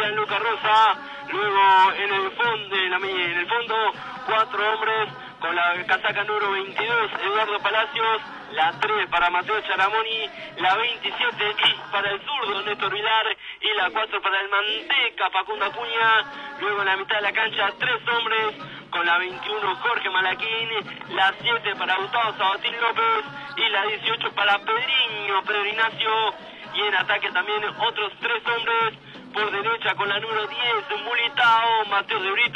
Gianluca Rosa. Luego en el fondo 4 hombres con la casaca número 22, Eduardo Palacios. La 3 para Mateo Charamoni, la 27 para el zurdo Néstor Vilar y la 4 para el Manteca Facundo Acuña. Luego en la mitad de la cancha 3 hombres con la 21 Jorge Malaquín, la 7 para Gustavo Sabatín López y la 18 para Pedro Ignacio. Y en ataque también otros 3 hombres por derecha con la número 10 Mulitao, Mateo de Brito.